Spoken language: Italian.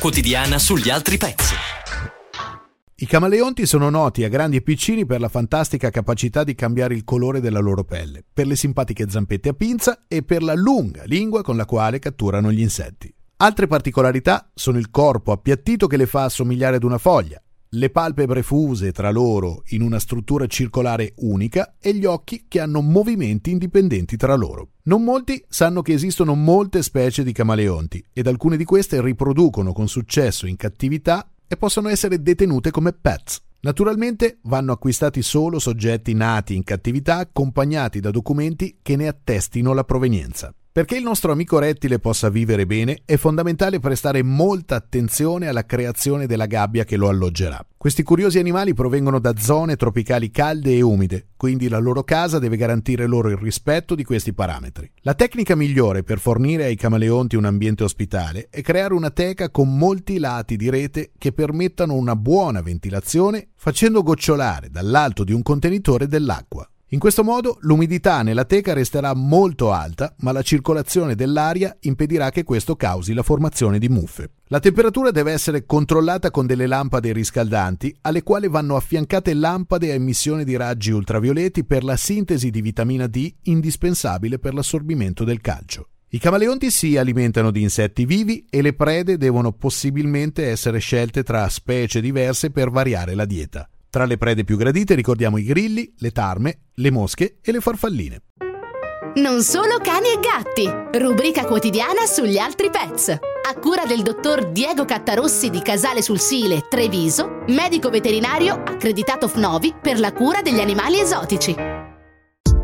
quotidiana sugli altri pets. I camaleonti sono noti a grandi e piccini per la fantastica capacità di cambiare il colore della loro pelle, per le simpatiche zampette a pinza e per la lunga lingua con la quale catturano gli insetti. Altre particolarità sono il corpo appiattito che le fa assomigliare ad una foglia, le palpebre fuse tra loro in una struttura circolare unica e gli occhi che hanno movimenti indipendenti tra loro. Non molti sanno che esistono molte specie di camaleonti ed alcune di queste riproducono con successo in cattività e possono essere detenute come pets. Naturalmente vanno acquistati solo soggetti nati in cattività accompagnati da documenti che ne attestino la provenienza. Perché il nostro amico rettile possa vivere bene è fondamentale prestare molta attenzione alla creazione della gabbia che lo alloggerà. Questi curiosi animali provengono da zone tropicali calde e umide, quindi la loro casa deve garantire loro il rispetto di questi parametri. La tecnica migliore per fornire ai camaleonti un ambiente ospitale è creare una teca con molti lati di rete che permettano una buona ventilazione, facendo gocciolare dall'alto di un contenitore dell'acqua. In questo modo l'umidità nella teca resterà molto alta, ma la circolazione dell'aria impedirà che questo causi la formazione di muffe. La temperatura deve essere controllata con delle lampade riscaldanti, alle quali vanno affiancate lampade a emissione di raggi ultravioletti per la sintesi di vitamina D, indispensabile per l'assorbimento del calcio. I camaleonti si alimentano di insetti vivi e le prede devono possibilmente essere scelte tra specie diverse per variare la dieta. Tra le prede più gradite ricordiamo i grilli, le tarme, le mosche e le farfalline. Non solo cani e gatti, rubrica quotidiana sugli altri pets. A cura del dottor Diego Cattarossi di Casale sul Sile, Treviso, medico veterinario accreditato FNOVI per la cura degli animali esotici.